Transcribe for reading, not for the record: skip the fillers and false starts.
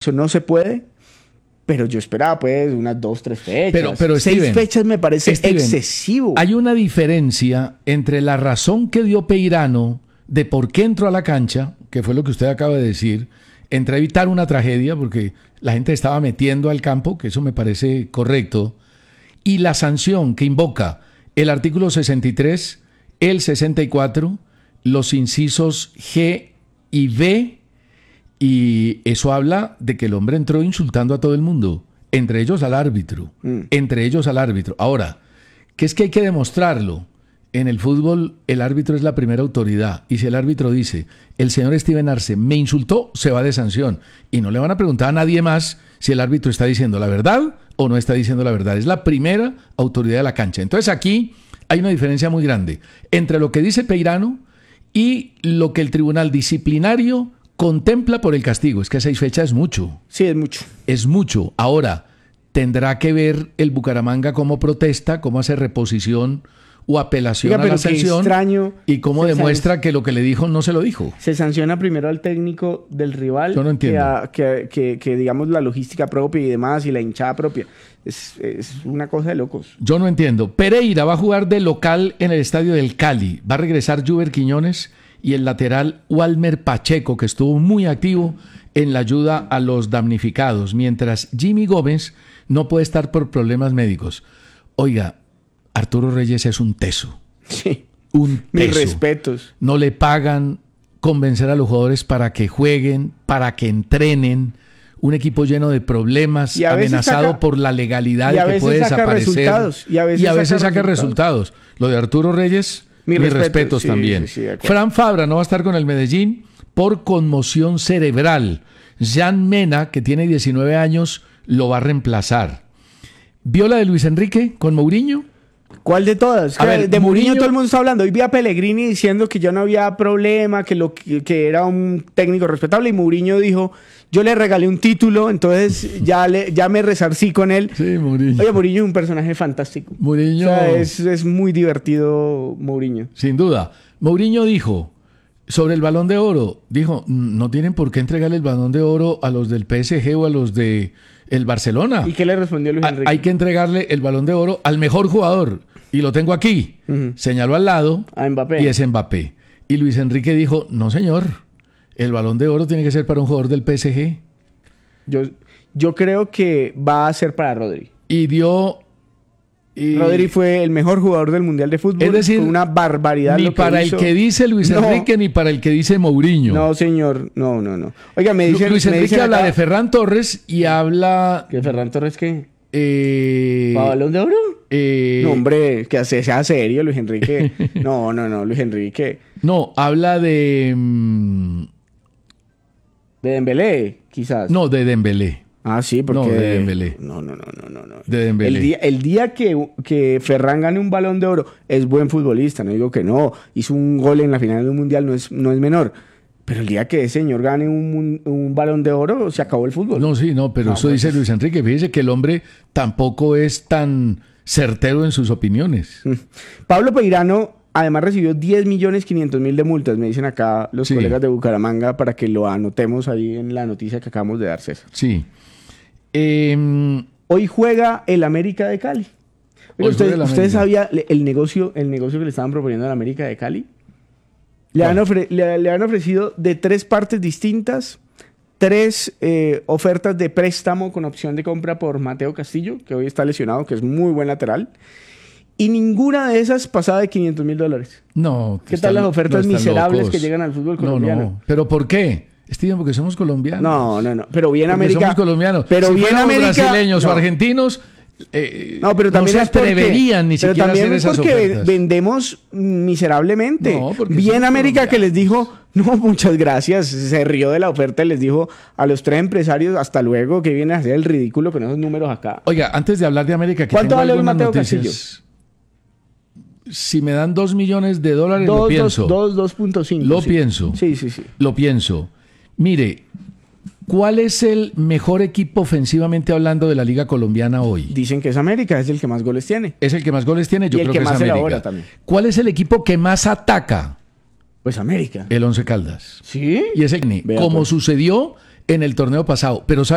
Eso no se puede. Pero yo esperaba, pues, unas 2, 3 fechas. Pero 6 fechas me parece excesivo. Hay una diferencia entre la razón que dio Peirano de por qué entró a la cancha, que fue lo que usted acaba de decir, entre evitar una tragedia, porque la gente estaba metiendo al campo, que eso me parece correcto, y la sanción que invoca el artículo 63, el 64, los incisos G y B, y eso habla de que el hombre entró insultando a todo el mundo, entre ellos al árbitro, Ahora, ¿qué es que hay que demostrarlo? En el fútbol el árbitro es la primera autoridad, y si el árbitro dice, el señor Steven Arce me insultó, se va de sanción, y no le van a preguntar a nadie más si el árbitro está diciendo la verdad o no está diciendo la verdad. Es la primera autoridad de la cancha. Entonces aquí hay una diferencia muy grande entre lo que dice Peirano y lo que el tribunal disciplinario contempla por el castigo. Es que 6 fechas es mucho. Sí, es mucho. Es mucho. Ahora, tendrá que ver el Bucaramanga cómo protesta, cómo hace reposición o apelación a la sanción, y cómo demuestra que lo que le dijo no se lo dijo. Se sanciona primero al técnico del rival. Yo no entiendo. Que digamos, la logística propia y demás, y la hinchada propia. Es una cosa de locos. Yo no entiendo. Pereira va a jugar de local en el estadio del Cali. Va a regresar Juber Quiñones y el lateral Walmer Pacheco, que estuvo muy activo en la ayuda a los damnificados, mientras Jimmy Gómez no puede estar por problemas médicos. Oiga, Arturo Reyes es un teso. Sí. Un teso. Mis respetos. No le pagan convencer a los jugadores para que jueguen, para que entrenen. Un equipo lleno de problemas, amenazado por la legalidad de que puede desaparecer. Y a veces saca resultados. Lo de Arturo Reyes, mis respetos también. Sí, Fran Fabra no va a estar con el Medellín por conmoción cerebral. Jan Mena, que tiene 19 años, lo va a reemplazar. ¿Vio la de Luis Enrique con Mourinho? ¿Cuál de todas? De Mourinho todo el mundo está hablando. Hoy vi a Pellegrini diciendo que ya no había problema, que era un técnico respetable, y Mourinho dijo, yo le regalé un título, entonces ya me resarcí con él. Sí, Mourinho. Oye, Mourinho es un personaje fantástico. Mourinho... O sea, es muy divertido Mourinho. Sin duda. Mourinho dijo sobre el Balón de Oro, dijo, no tienen por qué entregarle el Balón de Oro a los del PSG o a los de el Barcelona. ¿Y qué le respondió Luis Enrique? Hay que entregarle el Balón de Oro al mejor jugador. Y lo tengo aquí. Señaló al lado. A Mbappé. Y es Mbappé. Y Luis Enrique dijo, no señor, el Balón de Oro tiene que ser para un jugador del PSG. Yo creo que va a ser para Rodri. Rodri fue el mejor jugador del Mundial de Fútbol. Es decir, fue una barbaridad. Ni para el que dice Luis Enrique, ni para el que dice Mourinho. No, señor. No. Oiga, me dicen... Luis Enrique habla de Ferran Torres y habla... ¿Que Ferran Torres qué? ¿Para Balón de Oro? No, hombre, que sea serio, Luis Enrique. No, Luis Enrique. No, habla de... ¿De Dembélé, quizás? No, de Dembélé. Ah, sí, porque... No, de Dembélé. No. De Dembélé. El día que Ferran gane un Balón de Oro, es buen futbolista, no digo que no. Hizo un gol en la final de un Mundial, no es menor. Pero el día que ese señor gane un Balón de Oro, se acabó el fútbol. Pero eso dice Luis Enrique. Fíjese que el hombre tampoco es tan certero en sus opiniones. Pablo Peirano, además, recibió 10.500.000 de multas, me dicen acá los colegas de Bucaramanga, para que lo anotemos ahí en la noticia que acabamos de dar, César. Sí. Hoy juega el América de Cali. ¿Usted sabía el negocio que le estaban proponiendo al América de Cali? Le han ofrecido de 3 partes distintas 3 ofertas de préstamo con opción de compra por Mateo Castillo, que hoy está lesionado, que es muy buen lateral. Y ninguna de esas pasaba de $500,000. No. ¿Qué tal las ofertas miserables locos que llegan al fútbol colombiano? No. ¿Pero por qué? Steven, porque somos colombianos. No. Pero bien América. Somos colombianos. Pero si bien América. Brasileños o argentinos. Pero también no se atreverían ni siquiera a hacer esas ofertas. Porque vendemos miserablemente. No, bien América que les dijo, no, muchas gracias, se rió de la oferta y les dijo a los 3 empresarios, hasta luego, que vienen a hacer el ridículo con esos números acá. Oiga, antes de hablar de América, que ¿cuánto vale un Mateo noticias? Castillo? Si me dan $2 millones, lo pienso. 2.5. Lo pienso. Sí. Lo pienso. Mire, ¿cuál es el mejor equipo ofensivamente hablando de la Liga Colombiana hoy? Dicen que es América, es el que más goles tiene. Es el que más goles tiene, yo creo que es América. Elabora también. ¿Cuál es el equipo que más ataca? Pues América. El Once Caldas. ¿Sí? Y ese como sucedió en el torneo pasado. Pero